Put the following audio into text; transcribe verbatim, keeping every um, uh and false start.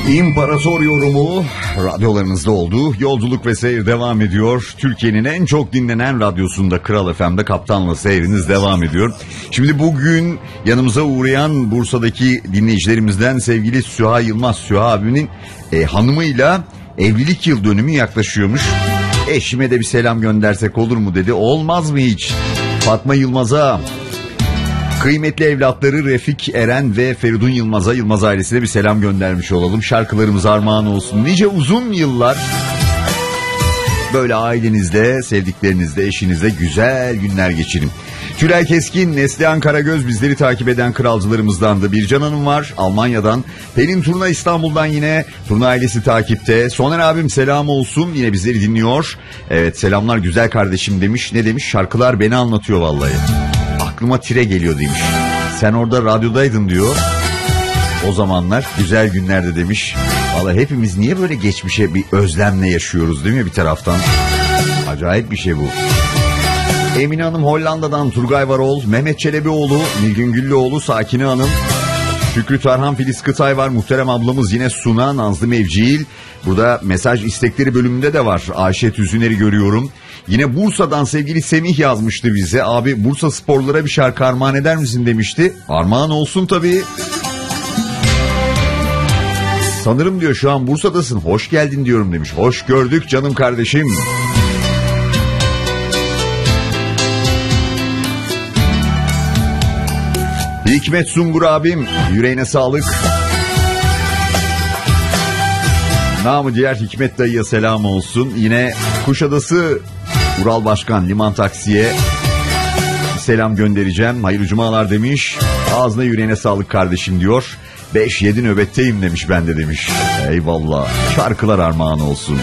İmparator yorumu radyolarınızda oldu. Yolculuk ve seyir devam ediyor. Türkiye'nin en çok dinlenen radyosunda Kral F M'de Kaptan'la seyriniz devam ediyor. Şimdi bugün yanımıza uğrayan Bursa'daki dinleyicilerimizden sevgili Süha Yılmaz, Süha abimin e, hanımıyla evlilik yıl dönümü yaklaşıyormuş. Eşime de bir selam göndersek olur mu dedi. Olmaz mı hiç? Fatma Yılmaz'a, kıymetli evlatları Refik Eren ve Feridun Yılmaz'a, Yılmaz ailesine bir selam göndermiş olalım. Şarkılarımız armağan olsun. Nice uzun yıllar böyle ailenizle, sevdiklerinizle, eşinizle güzel günler geçirin. Tülay Keskin, Neslihan Karagöz bizleri takip eden kralcılarımızdan da Bircan Hanım var Almanya'dan. Pelin Turna İstanbul'dan yine Turna ailesi takipte. Soner abim selam olsun, yine bizleri dinliyor. Evet, selamlar güzel kardeşim demiş. Ne demiş? Şarkılar beni anlatıyor vallahi. Aklıma tire geliyor demiş. Sen orada radyodaydın diyor. O zamanlar güzel günlerde demiş. Vallahi hepimiz niye böyle geçmişe bir özlemle yaşıyoruz değil mi bir taraftan? Acayip bir şey bu. Emine Hanım Hollanda'dan, Turgay Varol, Mehmet Çelebioğlu, Nilgün Güllüoğlu, Sakine Hanım, Şükrü Tarhan, Filiz Kıtay var. Muhterem ablamız yine Suna, Nazlı Mevciil. Burada mesaj istekleri bölümünde de var. Ayşe Tüzüner'i görüyorum. Yine Bursa'dan sevgili Semih yazmıştı bize. Abi Bursa sporlara bir şarkı armağan eder misin demişti. Armağan olsun tabii. Sanırım diyor şu an Bursa'dasın. Hoş geldin diyorum demiş. Hoş gördük canım kardeşim. Hikmet Sungur abim, yüreğine sağlık. Namı diğer Hikmet dayıya selam olsun. Yine Kuşadası Ural Başkan Liman Taksi'ye selam göndereceğim. Hayırlı cumalar demiş. Ağzına yüreğine sağlık kardeşim diyor. beş yedi nöbetteyim demiş, ben de demiş. Eyvallah. Şarkılar armağan olsun.